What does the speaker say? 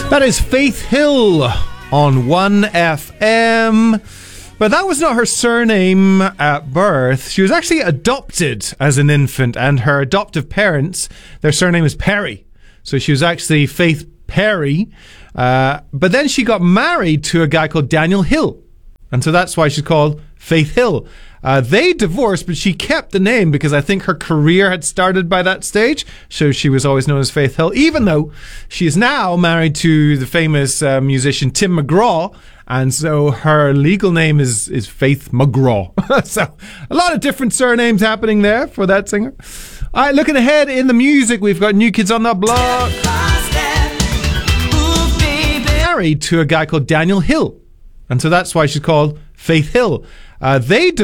That is Faith Hill on 1FM. But that was not her surname at birth. She was actually adopted as an infant, and her adoptive parents, their surname is Perry. So she was actually Faith Perry. But then she got married to a guy called Daniel Hill. And so that's why she's called Faith Hill. They divorced, but she kept the name because I think her career had started by that stage. So she was always known as Faith Hill, even though she is now married to the famous musician Tim McGraw. And so her legal name is Faith McGraw. So a lot of different surnames happening there for that singer. All right, looking ahead in the music, we've got New Kids on the Block. Married to a guy called Daniel Hill. And so that's why she's called Faith Hill. They